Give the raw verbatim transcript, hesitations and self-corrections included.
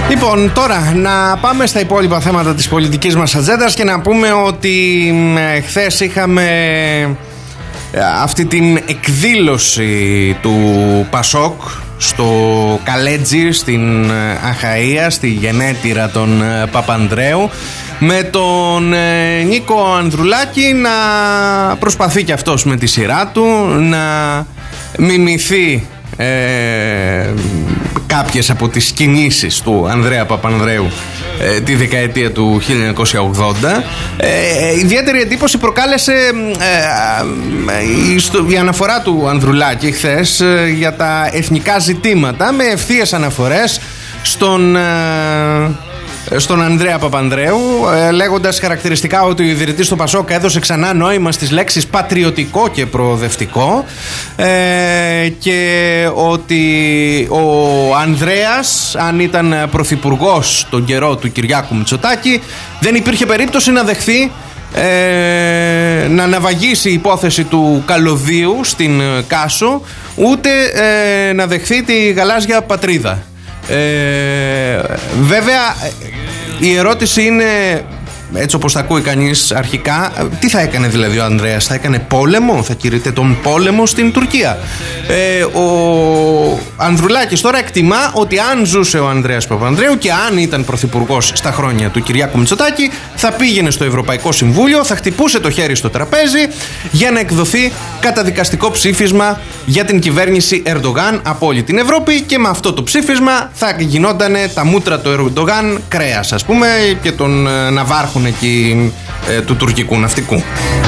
Λοιπόν, τώρα να πάμε στα υπόλοιπα θέματα της πολιτικής μας ατζέντας και να πούμε ότι ε, χθες είχαμε ε, αυτή την εκδήλωση του Πασόκ στο Καλέτζι, στην Αχαΐα, στη γενέτειρα των ε, Παπανδρέου, με τον ε, Νίκο Ανδρουλάκη να προσπαθεί και αυτός με τη σειρά του να μιμηθεί ε, κάποιες από τις κινήσεις του Ανδρέα Παπανδρέου ε, τη δεκαετία του χίλια εννιακόσια ογδόντα. ε, Ιδιαίτερη εντύπωση προκάλεσε ε, ε, η αναφορά του Ανδρουλάκη χθες ε, για τα εθνικά ζητήματα, με ευθείες αναφορές στον ε, στον Ανδρέα Παπανδρέου, ε, λέγοντας χαρακτηριστικά ότι ο ιδρυτής του Πασόκ έδωσε ξανά νόημα στις λέξεις πατριωτικό και προοδευτικό, ε, και ότι ο Ανδρέας, αν ήταν πρωθυπουργός τον καιρό του Κυριάκου Μητσοτάκη, δεν υπήρχε περίπτωση να δεχθεί ε, να ναυαγήσει η υπόθεση του καλωδίου στην Κάσο, ούτε ε, να δεχθεί τη γαλάζια πατρίδα. Ε, βέβαια η ερώτηση είναι, έτσι όπως τα ακούει κανείς αρχικά, τι θα έκανε δηλαδή ο Ανδρέας? Θα έκανε πόλεμο? Θα κηρύττε τον πόλεμο στην Τουρκία? ε, Ο Ανδρουλάκης τώρα εκτιμά ότι αν ζούσε ο Ανδρέας Παπανδρέου και αν ήταν πρωθυπουργός στα χρόνια του Κυριάκου Μητσοτάκη, θα πήγαινε στο Ευρωπαϊκό Συμβούλιο, θα χτυπούσε το χέρι στο τραπέζι για να εκδοθεί καταδικαστικό ψήφισμα για την κυβέρνηση Ερντογάν από όλη την Ευρώπη, και με αυτό το ψήφισμα θα γινότανε τα μούτρα του Ερντογάν κρέας, ας πούμε, και των ναυάρχων εκεί ε, του τουρκικού ναυτικού.